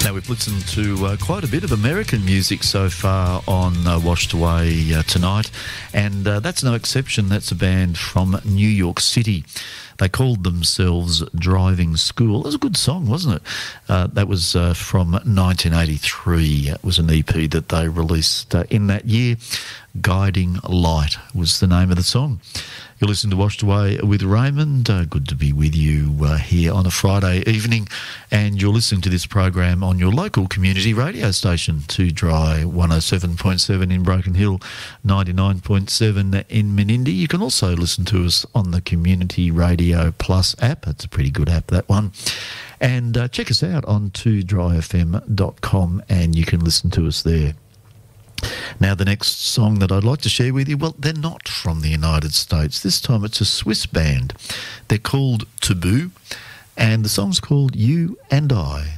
Now, we've listened to quite a bit of American music so far on Washed Away tonight, and that's no exception. That's a band from New York City. They called themselves Driving School. It was a good song, wasn't it? That was from 1983. It was an EP that they released in that year. Guiding Light was the name of the song. You're listening to Washed Away with Raymond. Good to be with you here on a Friday evening. And you're listening to this program on your local community radio station, 2Dry 107.7 in Broken Hill, 99.7 in Menindee. You can also listen to us on the Community Radio Plus app. It's a pretty good app, that one. And check us out on 2dryfm.com and you can listen to us there. Now, the next song that I'd like to share with you, well, they're not from the United States. This time it's a Swiss band. They're called Taboo, and the song's called You and I.